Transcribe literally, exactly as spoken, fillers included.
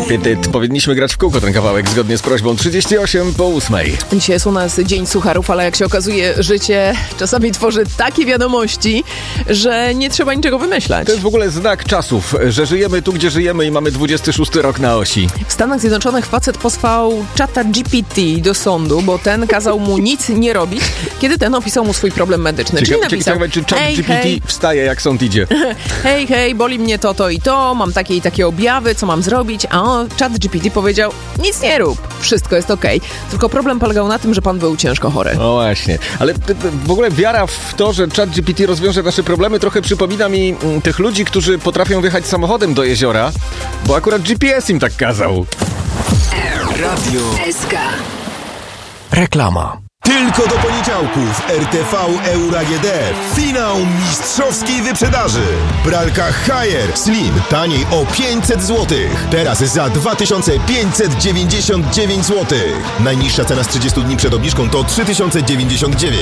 Apetyt. Powinniśmy grać w kółko ten kawałek zgodnie z prośbą. trzydzieści osiem po ósmej. Dzisiaj jest u nas Dzień Sucharów, ale jak się okazuje, życie czasami tworzy takie wiadomości, że nie trzeba niczego wymyślać. To jest w ogóle znak czasów, że żyjemy tu, gdzie żyjemy i mamy dwudziesty szósty rok na osi. W Stanach Zjednoczonych facet posłał czata G P T do sądu, bo ten kazał mu nic nie robić, kiedy ten opisał mu swój problem medyczny. Ciekawe, Czyli napisał, ciekawe czy czat hej, G P T hej, wstaje, jak sąd idzie. hej, hej, boli mnie to, to i to, mam takie i takie objawy, co mam zrobić? A on, czat G P T powiedział, nic nie rób, wszystko jest okej. Okay. Tylko problem polegał na tym, że pan był ciężko chory. No właśnie, ale w ogóle wiara w to, że czat G P T rozwiąże nasze problemy, trochę przypomina mi m, tych ludzi, którzy potrafią wjechać samochodem do jeziora, bo akurat G P S im tak kazał. Radio S K. Reklama. Tylko do poniedziałku w R T V Euro A G D finał mistrzowskiej wyprzedaży. Pralka Haier Slim taniej o pięćset złotych. Teraz za dwa tysiące pięćset dziewięćdziesiąt dziewięć złotych. Najniższa cena z trzydziestu dni przed obniżką to trzy tysiące dziewięćdziesiąt dziewięć.